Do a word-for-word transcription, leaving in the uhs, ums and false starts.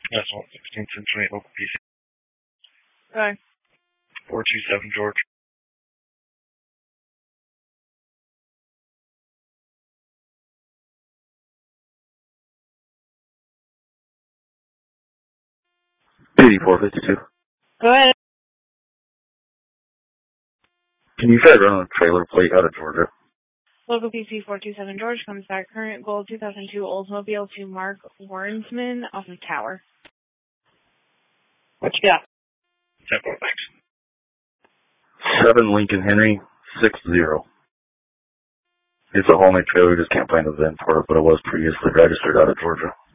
That's all. sixteenth Century, local P C. Okay. four two seven George. eighty-four fifty-two. Go ahead. Can you try to run a trailer plate out of Georgia? Local P C four two seven George comes back. Current goal two thousand two Oldsmobile to Mark Warrensman off of Tower. What you got? Tempo, thanks. seven Lincoln Henry, six zero. It's a homemade trailer, just can't find a V I N for it, but it was previously registered out of Georgia.